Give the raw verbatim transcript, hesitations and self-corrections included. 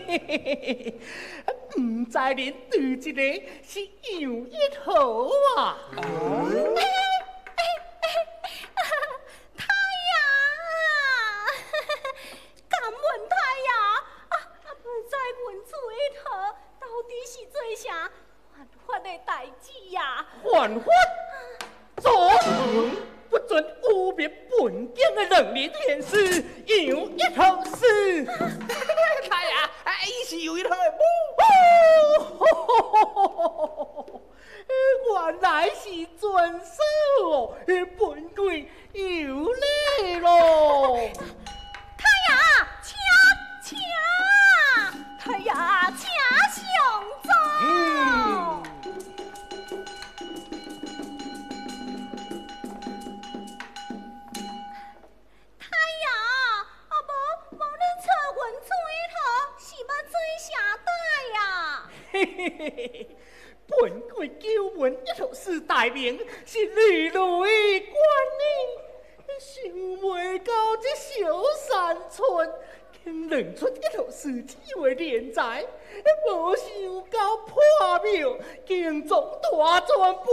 唔知恁对一个是杨一号啊？哦太阳啊！敢问太阳啊啊！不知问出一号到底是做啥犯法的代志呀？ 犯法，做不准污蔑本境的能力天使杨一号是。 太阳，哎，伊是杨一号的母。 原来是准手哦，本贵有礼咯。 太阳，请请，太阳，请上座。 嗯。 太阳，啊无无恁找阮做一套，是要做啥代呀？ 嘿嘿嘿嘿。本贵九文一头是大名，是绿绿的官呢，想袂到这小山村，竟认出一头是体为连财，无想到破庙，竟中大转。